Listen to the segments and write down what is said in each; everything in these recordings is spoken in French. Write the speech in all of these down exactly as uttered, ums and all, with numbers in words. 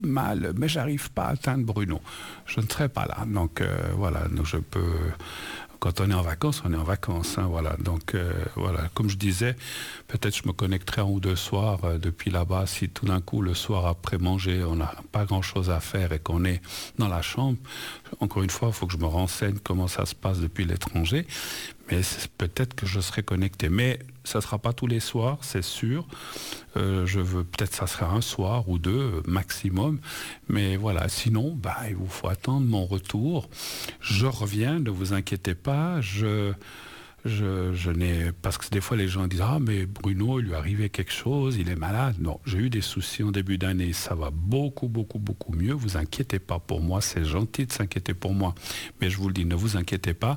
mal, mais j'arrive pas à atteindre Bruno. Je ne serai pas là. Donc euh, voilà, donc je peux. Quand on est en vacances, on est en vacances. Hein, voilà. Donc euh, voilà, comme je disais, peut-être je me connecterai un ou deux soirs euh, depuis là-bas. Si tout d'un coup le soir après manger, on n'a pas grand-chose à faire et qu'on est dans la chambre. Encore une fois, il faut que je me renseigne comment ça se passe depuis l'étranger. Mais peut-être que je serai connecté. Mais ça ne sera pas tous les soirs, c'est sûr. Euh, je veux peut-être ça sera un soir ou deux maximum. Mais voilà, sinon, bah, il vous faut attendre mon retour. Je reviens, ne vous inquiétez pas. Je, je, je n'ai parce que des fois les gens disent ah mais Bruno il lui est arrivé quelque chose, il est malade. Non, j'ai eu des soucis en début d'année. Ça va beaucoup beaucoup beaucoup mieux. Vous inquiétez pas pour moi. C'est gentil de s'inquiéter pour moi, mais je vous le dis, ne vous inquiétez pas.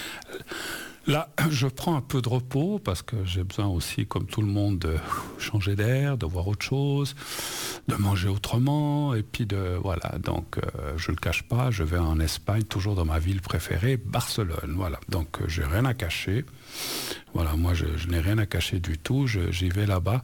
Là, je prends un peu de repos parce que j'ai besoin aussi, comme tout le monde, de changer d'air, de voir autre chose, de manger autrement, et puis de voilà. Donc, euh, je le cache pas, je vais en Espagne, toujours dans ma ville préférée, Barcelone. Voilà. Donc, euh, j'ai rien à cacher. Voilà, moi, je, je n'ai rien à cacher du tout. Je, j'y vais là-bas.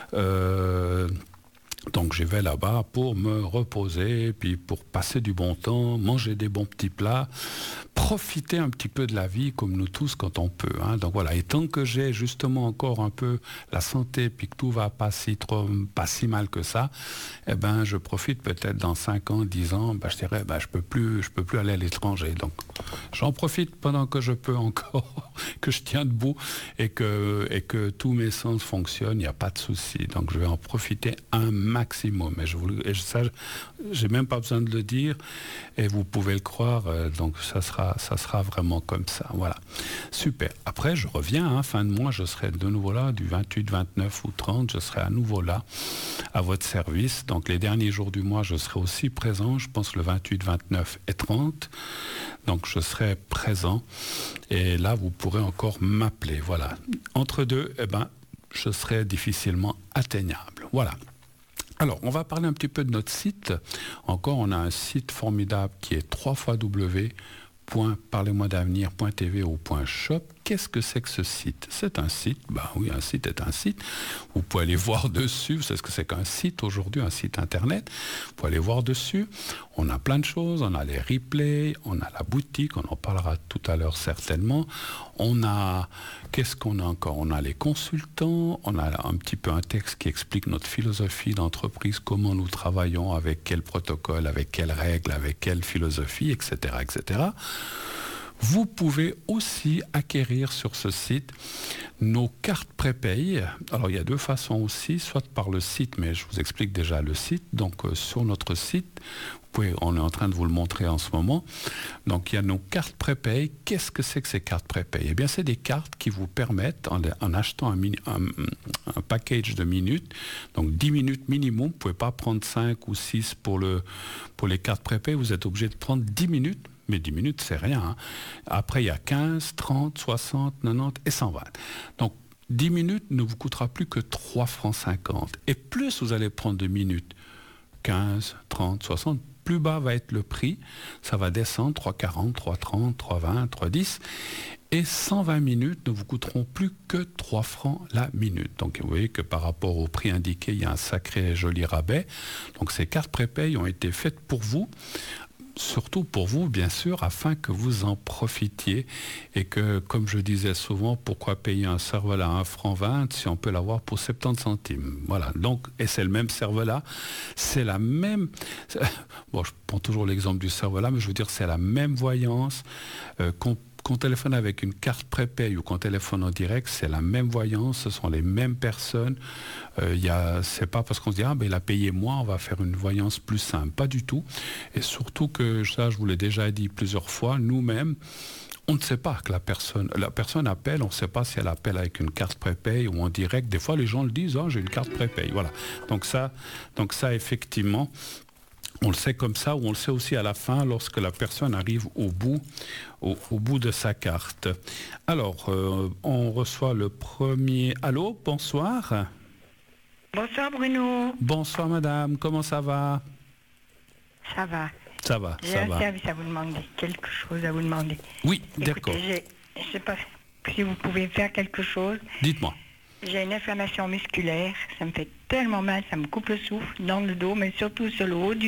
Euh, Donc je vais là-bas pour me reposer, puis pour passer du bon temps, manger des bons petits plats, profiter un petit peu de la vie comme nous tous quand on peut. Hein. Donc voilà, et tant que j'ai justement encore un peu la santé, puis que tout va pas si trop, pas si mal que ça, eh ben je profite peut-être dans cinq ans, dix ans, ben, je dirais ben, je peux plus, je peux plus aller à l'étranger. Donc j'en profite pendant que je peux encore, que je tiens debout et que et que tous mes sens fonctionnent, il n'y a pas de souci. Donc je vais en profiter un maximum. Et je vous, et ça, j'ai même pas besoin de le dire, et vous pouvez le croire. Euh, donc ça sera, ça sera vraiment comme ça. Voilà, super. Après, je reviens. Hein, fin de mois, je serai de nouveau là, du vingt-huit, vingt-neuf ou trente. Je serai à nouveau là, à votre service. Donc les derniers jours du mois, je serai aussi présent. Je pense le vingt-huit, vingt-neuf et trente. Donc je serai présent. Et là, vous pourrez encore m'appeler. Voilà. Entre deux, eh ben, je serai difficilement atteignable. Voilà. Alors, on va parler un petit peu de notre site. Encore, on a un site formidable qui est w w w point parlez moi d'avenir point t v ou .shop. Qu'est-ce que c'est que ce site? C'est un site, ben oui, un site est un site. Vous pouvez aller voir dessus, vous savez ce que c'est qu'un site aujourd'hui, un site internet. Vous pouvez aller voir dessus. On a plein de choses, on a les replays, on a la boutique, on en parlera tout à l'heure certainement. On a, qu'est-ce qu'on a encore? On a les consultants, on a un petit peu un texte qui explique notre philosophie d'entreprise, comment nous travaillons, avec quel protocole, avec quelles règles, avec quelle philosophie, et cetera, et cetera. Vous pouvez aussi acquérir sur ce site nos cartes prépay. Alors il y a deux façons aussi, soit par le site, mais je vous explique déjà le site. Donc euh, sur notre site, vous pouvez, on est en train de vous le montrer en ce moment. Donc il y a nos cartes prépay. Qu'est-ce que c'est que ces cartes prépay? Eh bien c'est des cartes qui vous permettent, en, en achetant un, mini, un, un package de minutes, donc dix minutes minimum, vous ne pouvez pas prendre cinq ou six pour, le, pour les cartes prépay, vous êtes obligé de prendre dix minutes. Mais dix minutes, c'est rien. Hein. Après, il y a quinze, trente, soixante, quatre-vingt-dix et cent vingt. Donc, dix minutes ne vous coûtera plus que trois francs cinquante. Et plus vous allez prendre de minutes, quinze, trente, soixante, plus bas va être le prix. Ça va descendre, trois quarante, trois trente, trois vingt, trois dix. Et cent vingt minutes ne vous coûteront plus que trois francs la minute. Donc, vous voyez que par rapport au prix indiqué, il y a un sacré joli rabais. Donc, ces cartes prépay ont été faites pour vous. Surtout pour vous, bien sûr, afin que vous en profitiez et que, comme je disais souvent, pourquoi payer un cervelas à un franc vingt si on peut l'avoir pour soixante-dix centimes. Voilà, donc, et c'est le même cervelas, c'est la même... Bon, je prends toujours l'exemple du cervelas, mais je veux dire, c'est la même voyance euh, qu'on qu'on téléphone avec une carte prépay ou qu'on téléphone en direct, c'est la même voyance, ce sont les mêmes personnes. Euh, y a, c'est pas parce qu'on se dit ah ben il a payé moins, on va faire une voyance plus simple, pas du tout. Et surtout que ça, je vous l'ai déjà dit plusieurs fois, nous-mêmes, on ne sait pas que la personne, la personne appelle, on ne sait pas si elle appelle avec une carte prépay ou en direct. Des fois, les gens le disent, oh, j'ai une carte prépay. Voilà. Donc ça, donc ça effectivement. On le sait comme ça, ou on le sait aussi à la fin, lorsque la personne arrive au bout, au, au bout de sa carte. Alors, euh, on reçoit le premier... Allô, bonsoir. Bonsoir Bruno. Bonsoir madame, comment ça va? Ça va. Ça va, J'ai ça un va. service à vous demander, quelque chose à vous demander. Oui, Écoutez, d'accord. j'ai- je ne sais pas si vous pouvez faire quelque chose. Dites-moi. J'ai une inflammation musculaire, ça me fait tellement mal, ça me coupe le souffle dans le dos, mais surtout sur le haut du